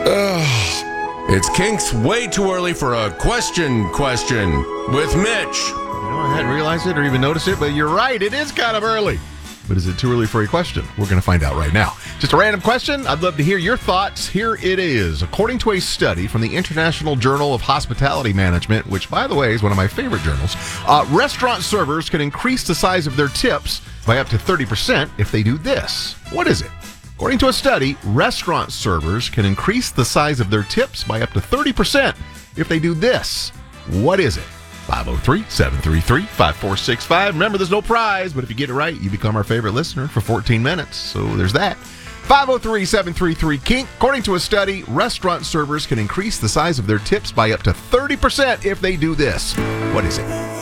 It's Kink's way too early for a question with Mitch. I hadn't realized it or even noticed it, but you're right. It is kind of early. But is it too early for a question? We're going to find out right now. Just a random question. I'd love to hear your thoughts. Here it is. According to a study from the International Journal of Hospitality Management, which, by the way, is one of my favorite journals, restaurant servers can increase the size of their tips by up to 30% if they do this. What is it? According to a study, restaurant servers can increase the size of their tips by up to 30% if they do this. What is it? 503-733-5465. Remember, there's no prize, but if you get it right, you become our favorite listener for 14 minutes. So there's that. 503-733-KINK. According to a study, restaurant servers can increase the size of their tips by up to 30% if they do this. What is it?